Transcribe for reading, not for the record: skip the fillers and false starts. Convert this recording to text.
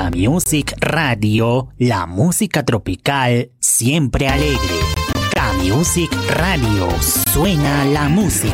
K-Music Radio, la música tropical siempre alegre. K-Music Radio, suena la música.